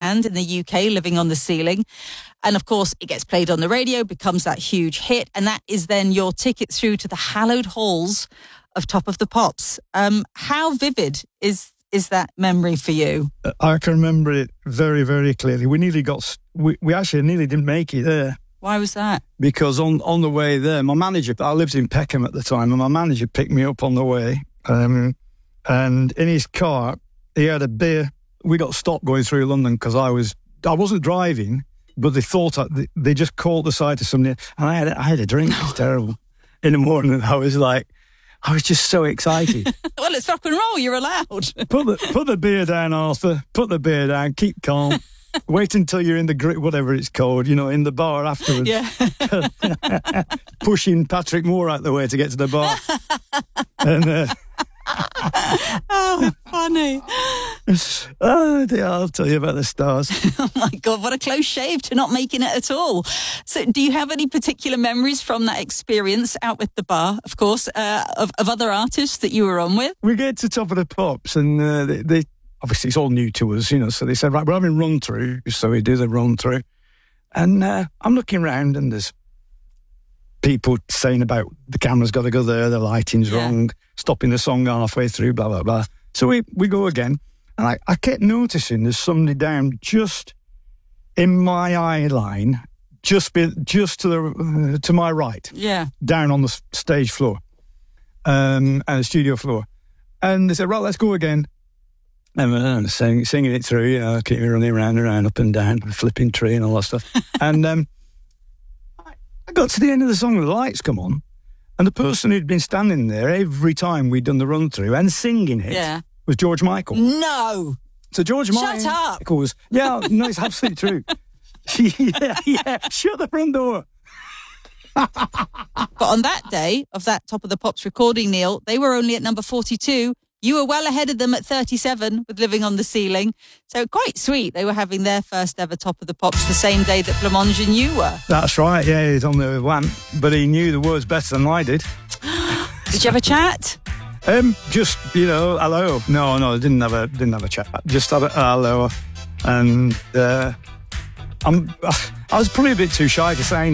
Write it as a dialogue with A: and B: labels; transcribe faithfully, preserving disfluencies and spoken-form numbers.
A: band in the U K, Living on the Ceiling. And of course, it gets played on the radio, becomes that huge hit. And that is then your ticket through to the hallowed halls of Top of the Pops. Um, how vivid is is that memory for you?
B: I can remember it very, very clearly. We nearly got, we, we actually nearly didn't make it there.
A: Why was that?
B: Because on, on the way there, my manager, I lived in Peckham at the time, and my manager picked me up on the way. Um, and in his car, he had a beer. We got stopped going through London because I was, I wasn't driving, but they thought, I, they just called the side to somebody, and I had, I had a drink. It was terrible. In the morning, I was like, I was just so excited.
A: Well, it's rock and roll. You're allowed.
B: Put the put the beer down, Arthur. Put the beer down. Keep calm. Wait until you're in the grit, whatever it's called, you know, in the bar afterwards.
A: Yeah.
B: Pushing Patrick Moore out the way to get to the bar. and uh,
A: oh, funny.
B: Oh dear, I'll tell you about the stars.
A: Oh my God, what a close shave to not making it at all. So do you have any particular memories from that experience out with the bar, of course, uh, of, of other artists that you were on with?
B: We get to Top of the Pops, and uh, they, they obviously it's all new to us, you know, so they said, right, we're having run through. So we do the run through. And uh, I'm looking around, and there's people saying about the camera's got to go there, the lighting's yeah. wrong, stopping the song halfway through, blah, blah, blah. So we, we go again. And I, I kept noticing there's somebody down just in my eye line, just be, just to the uh, to my right,
A: yeah,
B: down on the stage floor, um, and the studio floor. And they said, right, let's go again. And uh, sing, singing it through, you know, keep me running around and around, up and down, flipping tree and all that stuff. and um, I, I got to the end of the song, and the lights come on, and the person who'd been standing there every time we'd done the run through and singing it.
A: Yeah.
B: Was George Michael.
A: No.
B: So George Michael.
A: Shut up.
B: Michael was, yeah, no, it's absolutely true. yeah, yeah, shut the front door.
A: But on that day of that Top of the Pops recording, Neil, they were only at number forty-two. You were well ahead of them at thirty-seven with Living on the Ceiling. So quite sweet. They were having their first ever Top of the Pops the same day that Blancmange and you were.
B: That's right, yeah, he's on the one. But he knew the words better than I did.
A: Did you have a chat?
B: Um, just, you know, hello. No, no, didn't have a didn't have a chat. Just have a hello, and uh, I'm I was probably a bit too shy to say